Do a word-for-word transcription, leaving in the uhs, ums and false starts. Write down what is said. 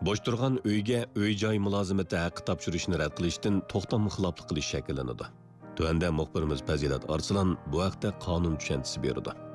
Bo'sh turgan uyga uy-joy mulozimati haqqi topshirishni rad qilishdan to'xtamli xiloflik qilish shakllanadi. Tuanda muxbirimiz Fazilat Arslan bu haqda qonun tushunchasi berdi.